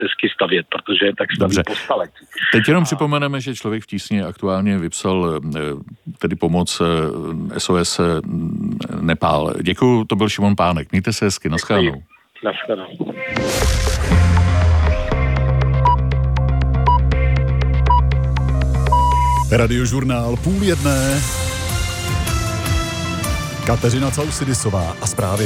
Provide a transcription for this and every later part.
hezky stavět, protože je tak staví po staletí. Teď jenom připomeneme, že Člověk v tísni aktuálně vypsal tedy pomoc SOS Nepál. Děkuju, to byl Šimon Pánek. Mějte se hezky, naschledanou. Naschledanou. Radiožurnál 12:30. Kateřina Causidisová a zprávy.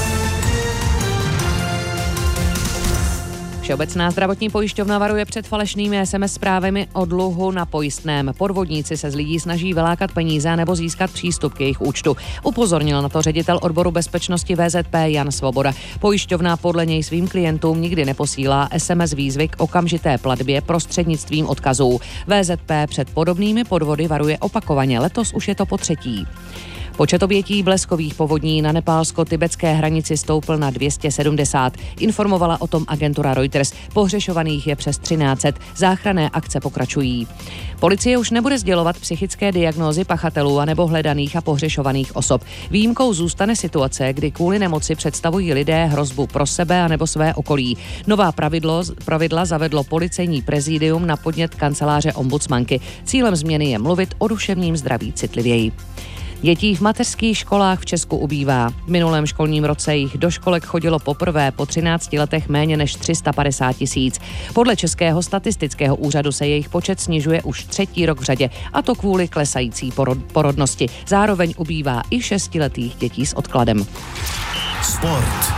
Všeobecná zdravotní pojišťovna varuje před falešnými SMS zprávami o dluhu na pojistném. Podvodníci se z lidí snaží vylákat peníze nebo získat přístup k jejich účtu. Upozornil na to ředitel odboru bezpečnosti VZP Jan Svoboda. Pojišťovna podle něj svým klientům nikdy neposílá SMS výzvy k okamžité platbě prostřednictvím odkazů. VZP před podobnými podvody varuje opakovaně. Letos už je to potřetí. Počet obětí bleskových povodní na nepálsko-tibetské hranici stoupl na 270. Informovala o tom agentura Reuters. Pohřešovaných je přes 1300. Záchranné akce pokračují. Policie už nebude sdělovat psychické diagnózy pachatelů anebo hledaných a pohřešovaných osob. Výjimkou zůstane situace, kdy kvůli nemoci představují lidé hrozbu pro sebe anebo své okolí. Nová pravidla zavedlo policejní prezidium na podnět kanceláře ombudsmanky. Cílem změny je mluvit o duševním zdraví citlivěji. Dětí v mateřských školách v Česku ubývá. V minulém školním roce jich do školek chodilo poprvé po 13 letech méně než 350 000. Podle Českého statistického úřadu se jejich počet snižuje už 3. rok v řadě, a to kvůli klesající porodnosti. Zároveň ubývá i 6letých dětí s odkladem. Sport.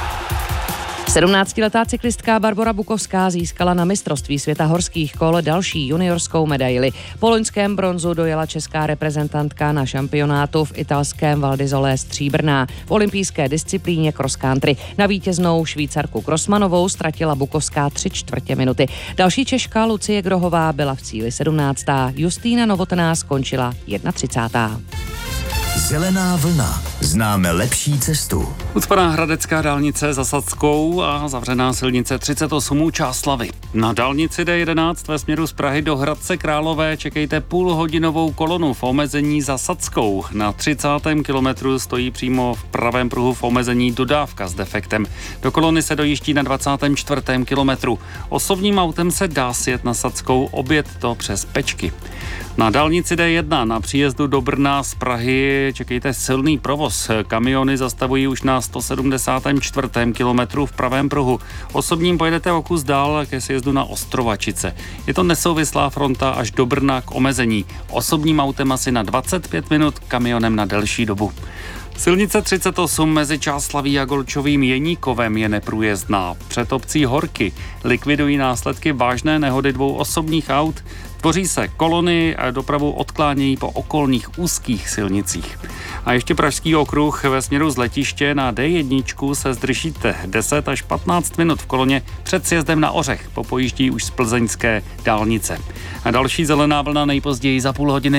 17letá cyklistka Barbora Bukovská získala na mistrovství světa horských kol další juniorskou medaili. Po loňském bronzu dojela česká reprezentantka na šampionátu v italském Val di Sole stříbrná. V olympijské disciplíně cross country. Na vítěznou Švýcarku Crossmanovou ztratila Bukovská 3/4 minuty. Další Češka Lucie Grohová byla v cíli 17. Justýna Novotná skončila 31. Zelená vlna. Známe lepší cestu. Ucpaná hradecká dálnice za Sadskou a zavřená silnice 38 u Čáslavi. Na dálnici D11 ve směru z Prahy do Hradce Králové čekejte půlhodinovou kolonu v omezení za Sadskou. Na 30. kilometru stojí přímo v pravém pruhu v omezení dodávka s defektem. Do kolony se dojíždí na 24. kilometru. Osobním autem se dá sjet na Sadskou, objet to přes Pečky. Na dálnici D1 na příjezdu do Brna z Prahy čekejte silný provoz. Kamiony zastavují už na 174. kilometru v pravém pruhu. Osobním pojedete o kus dál ke sjezdu na Ostrovačice. Je to nesouvislá fronta až do Brna k omezení. Osobním autem asi na 25 minut, kamionem na delší dobu. Silnice 38 mezi Čáslaví a Golčovým Jeníkovem je neprůjezdná. Před obcí Horky likvidují následky vážné nehody 2 osobních aut. Tvoří se kolony a dopravu odklánějí po okolních úzkých silnicích. A ještě Pražský okruh ve směru z letiště na D1 se zdržíte 10 až 15 minut v koloně před sjezdem na Ořech. Popojíždí už z plzeňské dálnice. A další zelená vlna nejpozději za půl hodiny.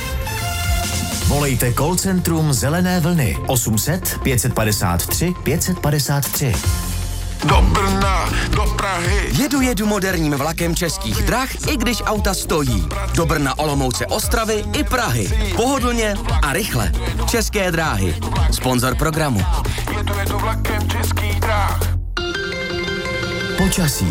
Volejte call centrum Zelené vlny 800 553 553. Do Brna, do Prahy. Jedu moderním vlakem Českých drah, i když auta stojí. Do Brna, Olomouce, Ostravy i Prahy. Pohodlně a rychle. České dráhy. Sponzor programu. Jedu vlakem Českých drah. Počasí.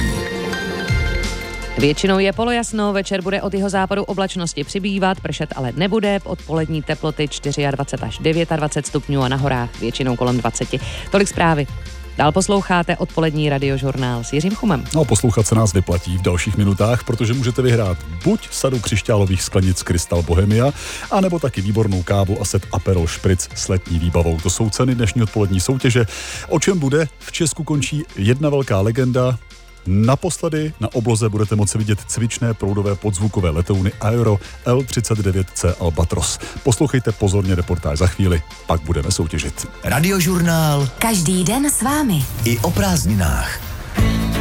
Většinou je polojasno, večer bude od jihozápadu oblačnosti přibývat, pršet ale nebude, odpolední teploty 24 až 29 stupňů a na horách většinou kolem 20. Tolik zprávy. Dál posloucháte odpolední radiožurnál s Jiřím Chumem. No, poslouchat se nás vyplatí v dalších minutách, protože můžete vyhrát buď sadu křišťálových sklenic Crystal Bohemia, anebo taky výbornou kávu a set Aperol Spritz s letní výbavou. To jsou ceny dnešní odpolední soutěže. O čem bude? V Česku končí jedna velká legenda. Naposledy na obloze budete moci vidět cvičné proudové podzvukové letouny Aero L-39C Albatros. Poslouchejte pozorně reportáž za chvíli, pak budeme soutěžit. Radiožurnál. Každý den s vámi. I o prázdninách.